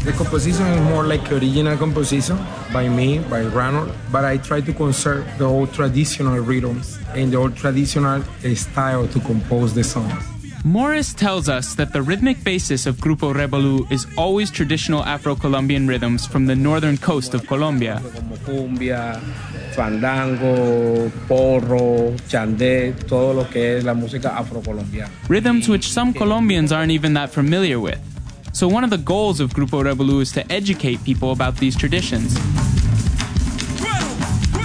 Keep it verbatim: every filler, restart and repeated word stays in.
The composition is more like original composition by me, by Ranul, but I try to conserve the old traditional rhythms and the old traditional style to compose the songs. Morris tells us that the rhythmic basis of Grupo Revolú is always traditional Afro-Colombian rhythms from the northern coast of Colombia. Como cumbia, fandango, porro, chandé, todo lo que es la música afrocolombiana. Rhythms which some Colombians aren't even that familiar with. So one of the goals of Grupo Revolú is to educate people about these traditions.